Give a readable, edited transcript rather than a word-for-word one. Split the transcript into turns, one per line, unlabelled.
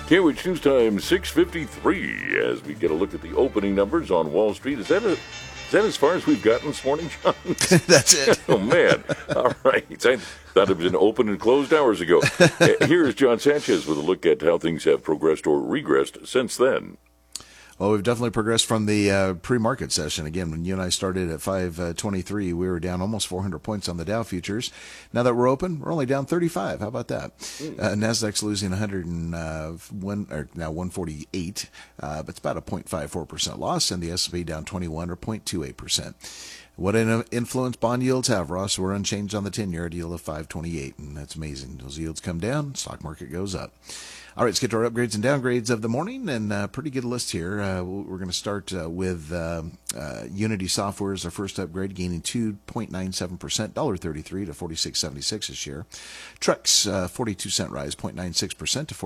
KWH News Time 6:53 as we get a look at the opening numbers on Wall Street. Is that as far as we've gotten this morning, John?
That's it.
Oh, man. All right. I thought it was an open and closed hours ago. Here is John Sanchez with a look at how things have progressed or regressed since then.
Well, we've definitely progressed from the pre-market session. Again, when you and I started at 5:23, we were down almost 400 points on the Dow futures. Now that we're open, we're only down 35. How about that? Nasdaq's losing 101, or now 148, but it's about a 0.54% loss, and the S&P down 21 or 0.28%. What influence bond yields have, Ross? We're unchanged on the 10-year yield of 5.28, and that's amazing. Those yields come down, stock market goes up. All right, let's get to our upgrades and downgrades of the morning, and pretty good list here. We're going to start with Unity Software as our first upgrade, gaining 2.97%, $1.33 to $46.76 a share. Trucks, 42-cent rise, 0.96% to